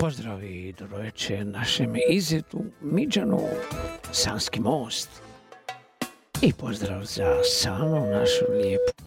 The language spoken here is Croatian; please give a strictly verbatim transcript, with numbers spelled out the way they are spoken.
pozdrav i dobroveče našem Izetu Midžanu, Sanski most. I pozdrav za Sanu, našu lijepu